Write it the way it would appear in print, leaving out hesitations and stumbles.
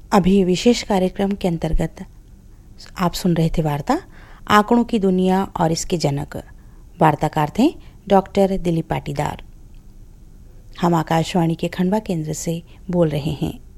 अभी विशेष कार्यक्रम के अंतर्गत आप सुन रहे थे वार्ता आंकड़ों की दुनिया और इसके जनक। वार्ताकार थे डॉक्टर दिलीप पाटीदार। हम आकाशवाणी के खंडवा केंद्र से बोल रहे हैं।